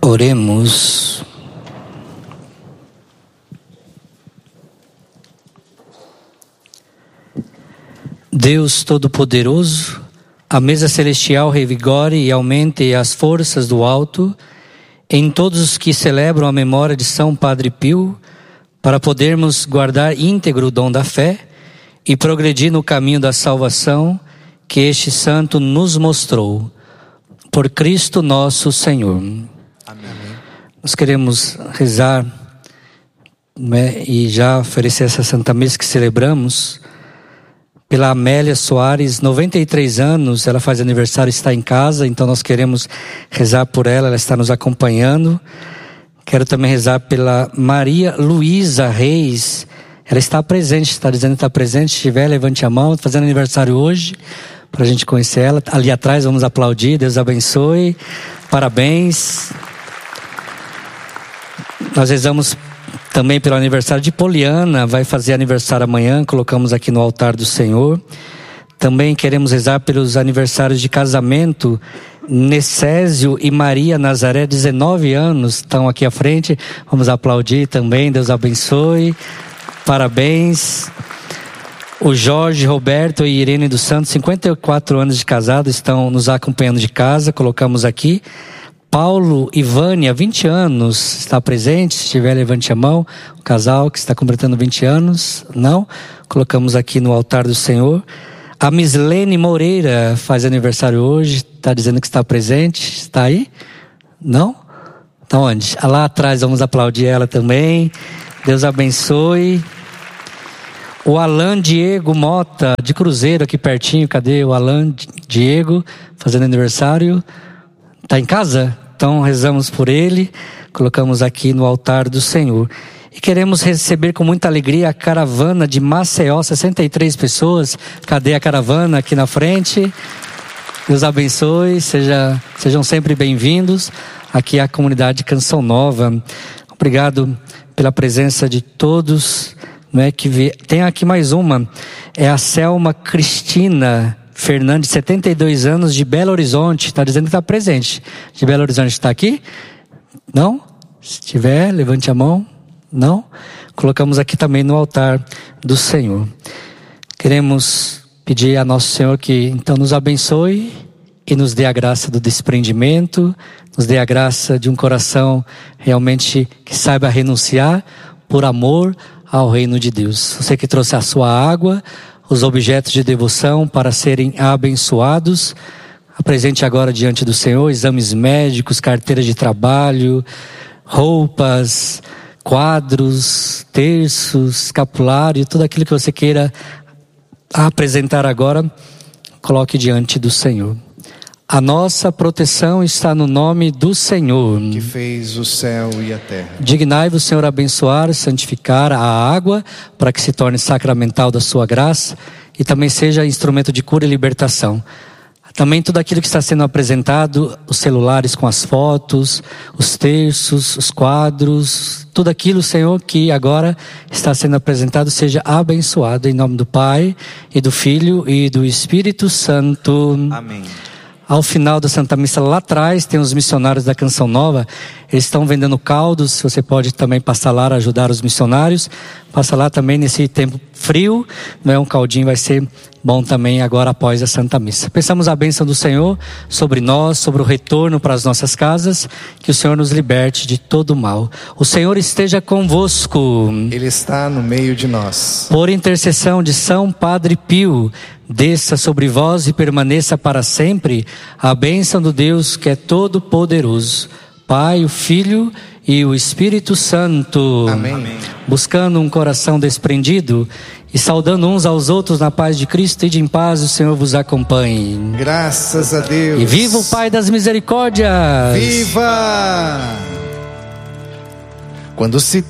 Oremos. Deus Todo-Poderoso, a mesa celestial revigore e aumente as forças do alto em todos os que celebram a memória de São Padre Pio, para podermos guardar íntegro o dom da fé e progredir no caminho da salvação que este santo nos mostrou. Por Cristo nosso Senhor. Amém. Nós queremos rezar, e já oferecer essa Santa Missa que celebramos pela Amélia Soares, 93 anos, ela faz aniversário, está em casa, então nós queremos rezar por ela, ela está nos acompanhando. Quero também rezar pela Maria Luísa Reis, ela está presente, está dizendo que está presente, se estiver, levante a mão, está fazendo aniversário hoje, para a gente conhecer ela. Ali atrás vamos aplaudir, Deus abençoe, parabéns. Nós rezamos também pelo aniversário de Poliana, vai fazer aniversário amanhã, colocamos aqui no altar do Senhor. Também queremos rezar pelos aniversários de casamento, Necésio e Maria Nazaré, 19 anos, estão aqui à frente, vamos aplaudir também, Deus abençoe, parabéns. O Jorge, Roberto e Irene dos Santos, 54 anos de casado, estão nos acompanhando de casa, colocamos aqui. Paulo e Vânia, 20 anos, está presente, se estiver, levante a mão. O casal que está completando 20 anos, não? Colocamos aqui no altar do Senhor. A Mislene Moreira faz aniversário hoje, está dizendo que está presente, está aí? Não? Está onde? Lá atrás, vamos aplaudir ela também. Deus abençoe. O Alan Diego Mota, de Cruzeiro, aqui pertinho, cadê o Alan Diego, fazendo aniversário? Está em casa? Então rezamos por ele, colocamos aqui no altar do Senhor. E queremos receber com muita alegria a caravana de Maceió, 63 pessoas. Cadê a caravana? Aqui na frente. Deus abençoe, sejam sempre bem-vindos. Aqui é a comunidade Canção Nova. Obrigado pela presença de todos. Tem aqui mais uma, é a Selma Cristina Fernandes, 72 anos, de Belo Horizonte, está dizendo que está presente. De Belo Horizonte, está aqui? Não? Se tiver, levante a mão. Não? Colocamos aqui também no altar do Senhor. Queremos pedir a Nosso Senhor que então nos abençoe e nos dê a graça do desprendimento, nos dê a graça de um coração realmente que saiba renunciar por amor ao reino de Deus. Você que trouxe a sua água, os objetos de devoção para serem abençoados, apresente agora diante do Senhor exames médicos, carteira de trabalho, roupas, quadros, terços, escapulário, tudo aquilo que você queira apresentar agora, coloque diante do Senhor. A nossa proteção está no nome do Senhor, que fez o céu e a terra. Dignai-vos, Senhor, abençoar, santificar a água, para que se torne sacramental da sua graça e também seja instrumento de cura e libertação. Também tudo aquilo que está sendo apresentado, os celulares com as fotos, os terços, os quadros, tudo aquilo, Senhor, que agora está sendo apresentado, seja abençoado em nome do Pai e do Filho e do Espírito Santo. Amém. Ao final da Santa Missa, lá atrás, tem os missionários da Canção Nova. Eles estão vendendo caldos. Você pode também passar lá, ajudar os missionários. Passa lá também nesse tempo frio. Um caldinho vai ser bom também agora após a Santa Missa. Pensamos a bênção do Senhor sobre nós, sobre o retorno para as nossas casas. Que o Senhor nos liberte de todo mal. O Senhor esteja convosco. Ele está no meio de nós. Por intercessão de São Padre Pio, desça sobre vós e permaneça para sempre a bênção do Deus que é todo poderoso, Pai, o Filho e o Espírito Santo. Amém. Buscando um coração desprendido e saudando uns aos outros na paz de Cristo, ide em paz, o Senhor vos acompanhe. Graças a Deus. E viva o Pai das misericórdias. Viva! Quando se